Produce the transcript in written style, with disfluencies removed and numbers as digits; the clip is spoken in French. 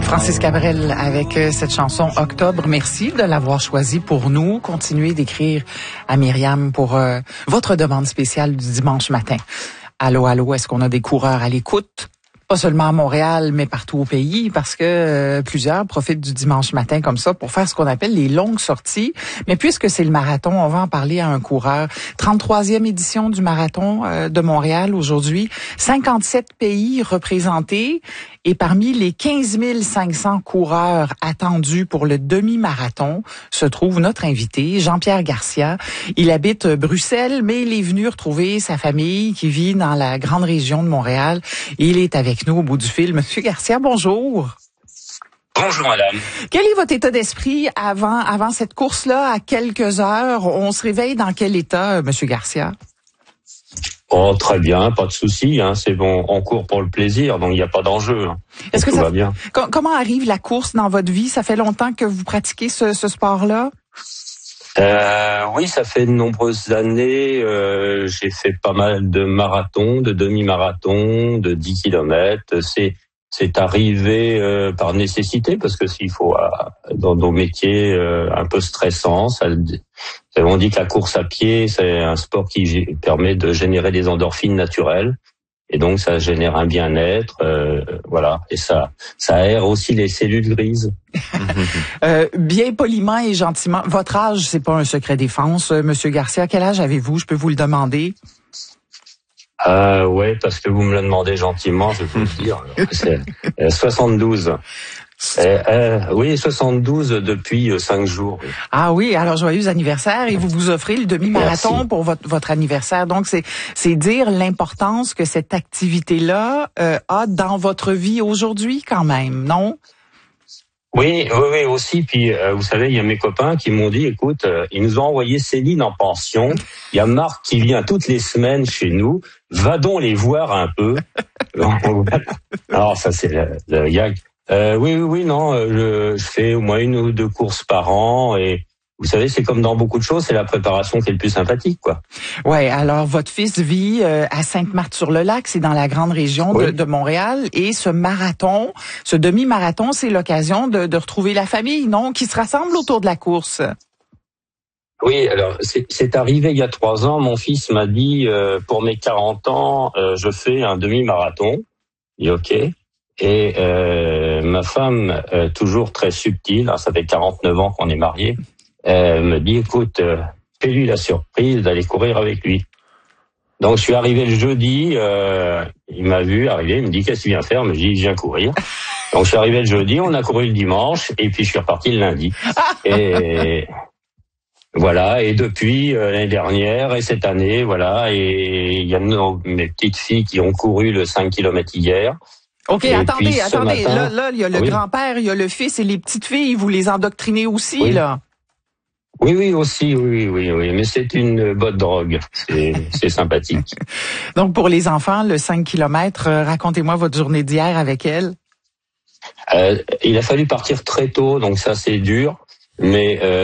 Francis Cabrel avec cette chanson Octobre. Merci de l'avoir choisie pour nous. Continuez d'écrire à Myriam pour votre demande spéciale du dimanche matin. Allô, allô, est-ce qu'on a des coureurs à l'écoute? Pas seulement à Montréal, mais partout au pays, parce que plusieurs profitent du dimanche matin comme ça pour faire ce qu'on appelle les longues sorties. Mais puisque c'est le marathon, on va en parler à un coureur. 33e édition du marathon de Montréal aujourd'hui. 57 pays représentés. Et parmi les 15 500 coureurs attendus pour le demi-marathon se trouve notre invité, Jean-Pierre Garcia. Il habite Bruxelles, mais il est venu retrouver sa famille qui vit dans la grande région de Montréal. Et il est avec nous au bout du fil. Monsieur Garcia, bonjour. Bonjour madame. Quel est votre état d'esprit avant cette course-là, à quelques heures? On se réveille dans quel état, monsieur Garcia? Oh, très bien, pas de souci, hein, c'est bon, on court pour le plaisir, donc il n'y a pas d'enjeu. Hein. Est-ce que tout va bien. Comment arrive la course dans votre vie? Ça fait longtemps que vous pratiquez ce sport-là? Oui, ça fait de nombreuses années. J'ai fait pas mal de marathons, de demi-marathons, de 10 kilomètres. C'est arrivé par nécessité, parce que s'il faut, dans nos métiers un peu stressants, on dit que la course à pied, c'est un sport qui permet de générer des endorphines naturelles. Et donc, ça génère un bien-être, voilà. Et ça aère aussi les cellules grises. Bien poliment et gentiment. Votre âge, c'est pas un secret défense, monsieur Garcia. Quel âge avez-vous? Je peux vous le demander. Ouais, parce que vous me le demandez gentiment, je peux le dire. C'est 72. Oui, 72 depuis 5 jours. Ah oui, alors joyeux anniversaire, et vous vous offrez le demi-marathon. Merci. Pour votre anniversaire. Donc c'est dire l'importance que cette activité-là a dans votre vie aujourd'hui quand même, non? Oui, aussi. Puis, vous savez, il y a mes copains qui m'ont dit, écoute, ils nous ont envoyé Céline en pension. Il y a Marc qui vient toutes les semaines chez nous. Va donc les voir un peu. Alors, ça, c'est le gag. Oui, non, je fais au moins 1 ou 2 courses par an, et vous savez, c'est comme dans beaucoup de choses, c'est la préparation qui est le plus sympathique, quoi. Ouais, alors votre fils vit à Sainte-Marthe-sur-le-Lac, c'est dans la grande région de Montréal, et ce marathon, ce demi-marathon, c'est l'occasion de retrouver la famille, non, qui se rassemble autour de la course. Oui, alors c'est arrivé il y a 3 ans. Mon fils m'a dit, pour mes 40 ans, je fais un demi-marathon. Il dit OK. Et ma femme, toujours très subtile, hein, ça fait 49 ans qu'on est mariés, me dit, écoute, fais-lui la surprise d'aller courir avec lui. Donc je suis arrivé le jeudi, il m'a vu arriver, il me dit, qu'est-ce que tu viens faire? Je me dis, je viens courir. Donc je suis arrivé le jeudi, on a couru le dimanche, et puis je suis reparti le lundi. Et voilà, et depuis l'année dernière et cette année, voilà, et il y a mes petites filles qui ont couru le 5 km hier. OK, et attendez, matin, là, il y a le grand-père, il y a le fils et les petites filles, vous les endoctrinez aussi, là. Oui, aussi, oui, mais c'est une bonne drogue, c'est sympathique. Donc, pour les enfants, le 5 km, racontez-moi votre journée d'hier avec elle. Il a fallu partir très tôt, donc ça c'est dur, mais